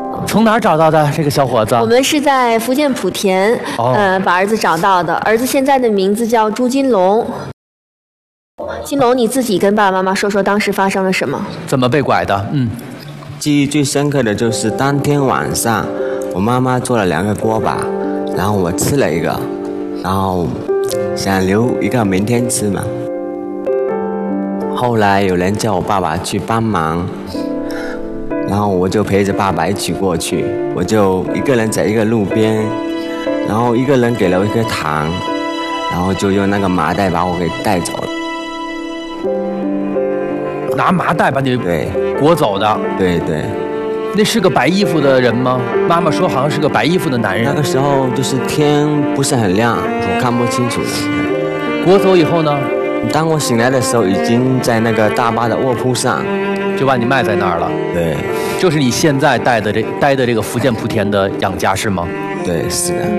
从哪儿找到的这个小伙子？ 我们是在福建莆田，把儿子找到的。儿子现在的名字叫朱金龙。金龙，你自己跟爸爸妈妈说说当时发生了什么？ 怎么被拐的？ 记忆最深刻的就是当天晚上，我妈妈做了2个锅巴，然后我吃了一个，然后想留一个明天吃嘛。后来有人叫我爸爸去帮忙，然后我就陪着爸爸一起过去，我就一个人在一个路边，然后一个人给了我一颗糖，然后就用那个麻袋把我给带走了。 拿麻袋把你对裹走的？ 对对。 那是个白衣服的人吗？妈妈说好像是个白衣服的男人。 那个时候就是天不是很亮，我看不清楚了。 裹走以后呢？ 当我醒来的时候，已经在那个大巴的卧铺上， 就把你卖在那儿了。 对， 就是你现在待的这个福建莆田的养家是吗？ 对，是的。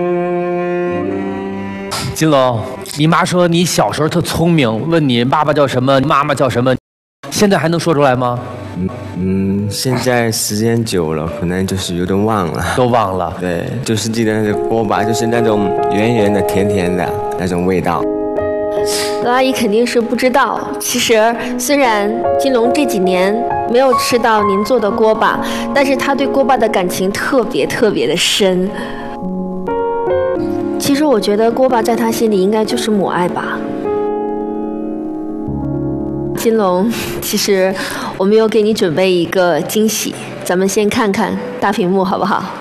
金龙，你妈说你小时候特聪明，问你爸爸叫什么，妈妈叫什么，现在还能说出来吗？ 现在时间久了，可能就是有点忘了， 都忘了。 对，就是记得那个锅巴，就是那种圆圆的、甜甜的那种味道。 罗阿姨肯定是不知道，其实虽然金龙这几年没有吃到您做的锅巴，但是他对锅巴的感情特别的深。其实我觉得锅巴在他心里应该就是母爱吧。金龙，其实我们有给你准备一个惊喜，咱们先看看大屏幕好不好？